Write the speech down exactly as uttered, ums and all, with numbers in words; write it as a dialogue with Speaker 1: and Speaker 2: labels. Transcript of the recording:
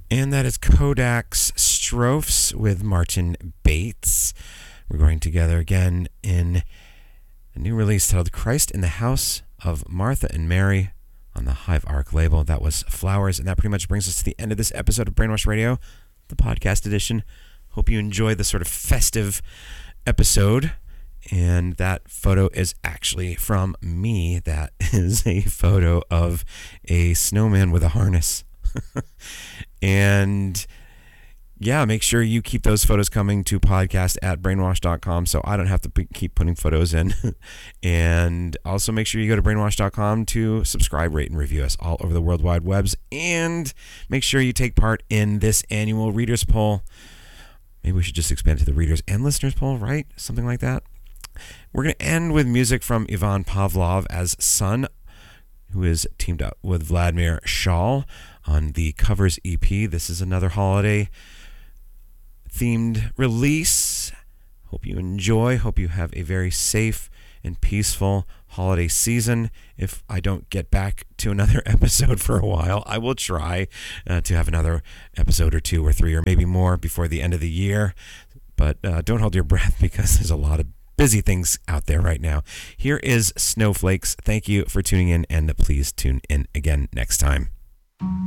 Speaker 1: And that is Kodak's Strophes with Martin Bates. We're going together again in a new release titled Christ in the House of Martha and Mary on the Hive Arc label. That was Flowers, and that pretty much brings us to the end of this episode of Brainwash Radio, the podcast edition. Hope you enjoyed the sort of festive episode. And that photo is actually from me. That is a photo of a snowman with a harness. And yeah, make sure you keep those photos coming to podcast at brainwash dot com so I don't have to p- keep putting photos in. And also make sure you go to brainwash dot com to subscribe, rate, and review us all over the World Wide Webs. And make sure you take part in this annual readers poll. Maybe we should just expand it to the readers and listeners poll, right? Something like that. We're going to end with music from Ivan Pavlov as Sun, who is teamed up with Vladimir Schall on the Covers E P. This is another holiday themed release. Hope you enjoy. Hope you have a very safe and peaceful holiday season. If I don't get back to another episode for a while, I will try uh, to have another episode or two or three or maybe more before the end of the year. But uh, don't hold your breath because there's a lot of busy things out there right now. Here is Snowflakes. Thank you for tuning in, and please tune in again next time.